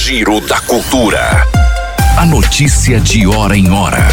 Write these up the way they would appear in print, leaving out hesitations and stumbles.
Giro da Cultura. A notícia de hora em hora.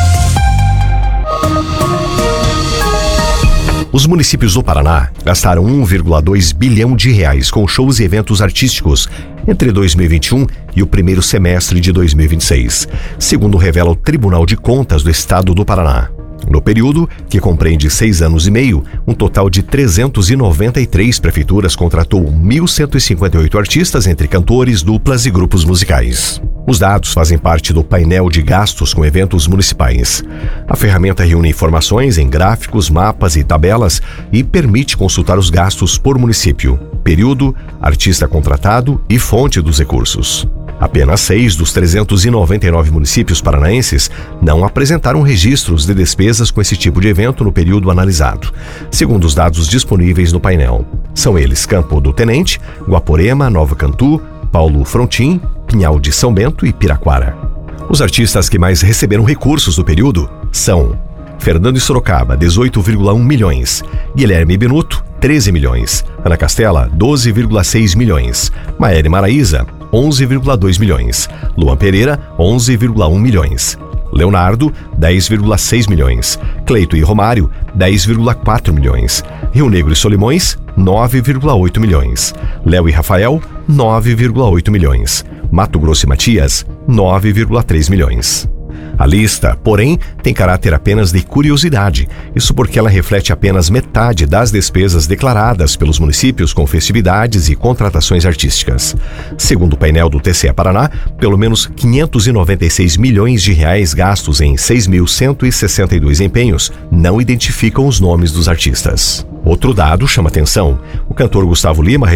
Os municípios do Paraná gastaram 1,2 bilhão de reais com shows e eventos artísticos entre 2021 e o primeiro semestre de 2026, segundo revela o Tribunal de Contas do Estado do Paraná. No período, que compreende 6 anos e meio, um total de 393 prefeituras contratou 1.158 artistas entre cantores, duplas e grupos musicais. Os dados fazem parte do painel de gastos com eventos municipais. A ferramenta reúne informações em gráficos, mapas e tabelas e permite consultar os gastos por município, período, artista contratado e fonte dos recursos. Apenas 6 dos 399 municípios paranaenses não apresentaram registros de despesas com esse tipo de evento no período analisado, segundo os dados disponíveis no painel. São eles Campo do Tenente, Guaporema, Nova Cantu, Paulo Frontin, Pinhal de São Bento e Piraquara. Os artistas que mais receberam recursos no período são Fernando Sorocaba, 18,1 milhões, Guilherme Benuto, 13 milhões, Ana Castela, 12,6 milhões, Maere Maraíza, 11,2 milhões, Luan Pereira, 11,1 milhões, Leonardo, 10,6 milhões, Cleito e Romário, 10,4 milhões, Rio Negro e Solimões, 9,8 milhões, Léo e Rafael, 9,8 milhões, Mato Grosso e Matias, 9,3 milhões. A lista, porém, tem caráter apenas de curiosidade, isso porque ela reflete apenas metade das despesas declaradas pelos municípios com festividades e contratações artísticas. Segundo o painel do TCE Paraná, pelo menos 596 milhões de reais gastos em 6.162 empenhos não identificam os nomes dos artistas. Outro dado chama atenção. O cantor Gustavo Lima